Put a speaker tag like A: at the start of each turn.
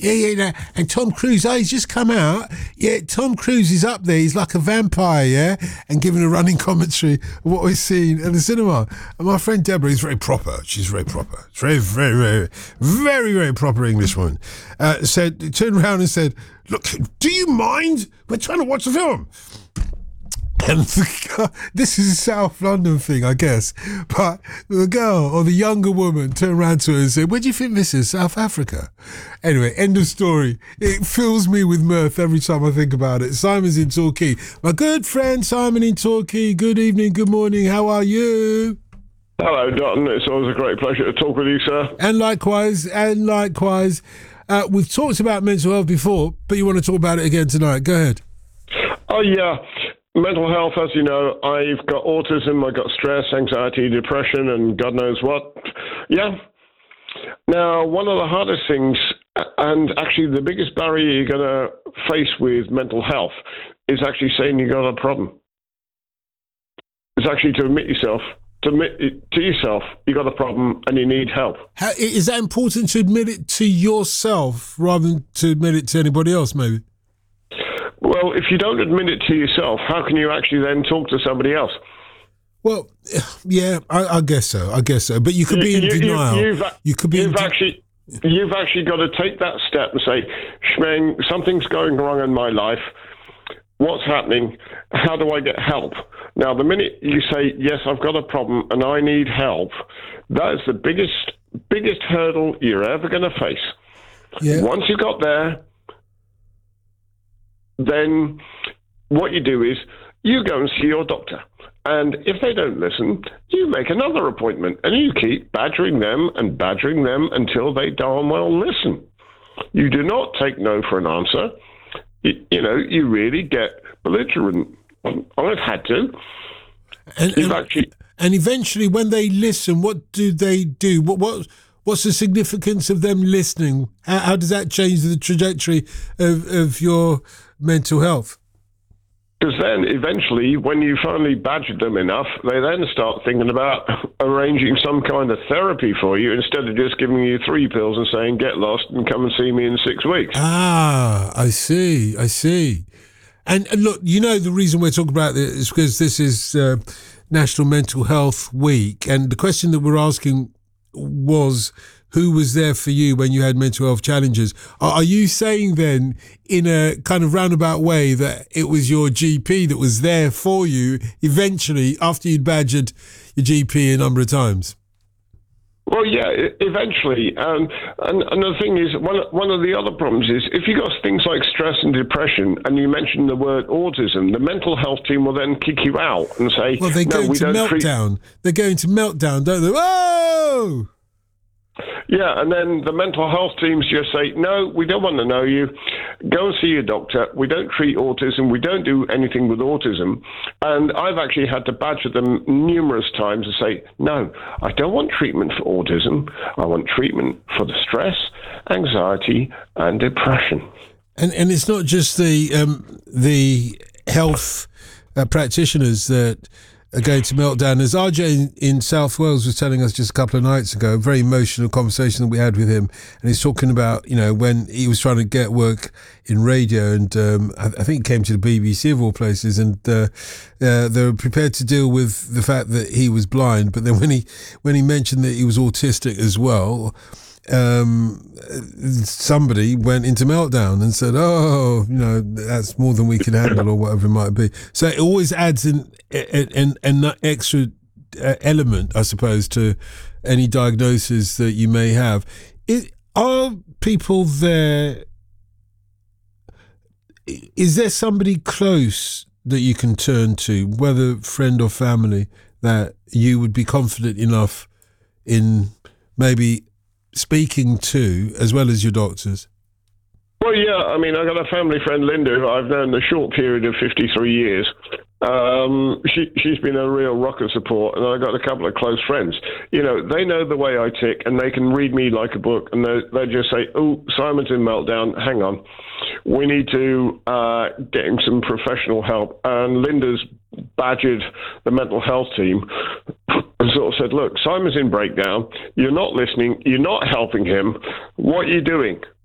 A: Yeah. And Tom Cruise, he's just come out. Yeah, Tom Cruise is up there. He's like a vampire, yeah, and giving a running commentary of what we've seen in the cinema. And my friend Deborah is very proper. She's very proper. It's very, very, very, very, very proper English woman. Turned around and said, "Look, do you mind? We're trying to watch the film." And this is a South London thing, I guess. But the girl or the younger woman turned around to her and said, "Where do you think this is? South Africa?" Anyway, end of story. It fills me with mirth every time I think about it. Simon's in Torquay. My good friend Simon in Torquay. Good evening, good morning. How are you?
B: Hello, Dotton. It's always a great pleasure to talk with you, sir.
A: And likewise. We've talked about mental health before, but you want to talk about it again tonight. Go ahead.
B: Oh, yeah. Mental health, as you know, I've got autism, I've got stress, anxiety, depression, and God knows what. Yeah. Now, one of the hardest things, and actually the biggest barrier you're going to face with mental health, is actually saying you got a problem. It's actually to admit to yourself you got a problem and you need help.
A: Is that important to admit it to yourself rather than to admit it to anybody else, maybe?
B: Well, if you don't admit it to yourself, how can you actually then talk to somebody else?
A: Well, yeah, I guess so. But you could be in denial. You've
B: actually got to take that step and say, Shmeng, something's going wrong in my life. What's happening? How do I get help? Now, the minute you say, yes, I've got a problem and I need help, that is the biggest hurdle you're ever going to face.
A: Yeah.
B: Once you got there, then what you do is you go and see your doctor. And if they don't listen, you make another appointment and you keep badgering them until they darn well listen. You do not take no for an answer. You really get belligerent. I've had to.
A: And eventually when they listen, what do they do? What's the significance of them listening? How does that change the trajectory of your mental health?
B: Because then eventually, when you finally badgered them enough, they then start thinking about arranging some kind of therapy for you instead of just giving you 3 pills and saying, get lost and come and see me in 6 weeks.
A: Ah, I see. And look, the reason we're talking about this is because this is National Mental Health Week. And the question that we're asking was, who was there for you when you had mental health challenges? Are you saying then, in a kind of roundabout way, that it was your GP that was there for you eventually after you'd badgered your GP a number of times?
B: Well, yeah, eventually. And the thing is, one of the other problems is if you got things like stress and depression and you mention the word autism, the mental health team will then kick you out and say,
A: well, they go into meltdown. They go into meltdown, don't they? Whoa!
B: Yeah, and then the mental health teams just say, no, we don't want to know you. Go and see your doctor. We don't treat autism. We don't do anything with autism. And I've actually had to badger them numerous times and say, no, I don't want treatment for autism. I want treatment for the stress, anxiety, and depression.
A: And it's not just the health practitioners that are going to meltdown. As RJ in South Wales was telling us just a couple of nights ago, a very emotional conversation that we had with him, and he's talking about, when he was trying to get work in radio, and I think he came to the BBC of all places, and they were prepared to deal with the fact that he was blind, but then when he mentioned that he was autistic as well, somebody went into meltdown and said, that's more than we can handle, or whatever it might be. So it always adds an extra element, I suppose, to any diagnosis that you may have. Are people there? Is there somebody close that you can turn to, whether friend or family, that you would be confident enough in maybe speaking to, as well as your doctors?
B: Well, yeah, I mean, I've got a family friend, Linda, who I've known a short period of 53 years. She's been a real rock of support, and I've got a couple of close friends. They know the way I tick, and they can read me like a book, and they just say, oh, Simon's in meltdown, hang on. We need to get him some professional help. And Linda's badgered the mental health team and sort of said, look, Simon's in breakdown, you're not listening, you're not helping him, what are you doing?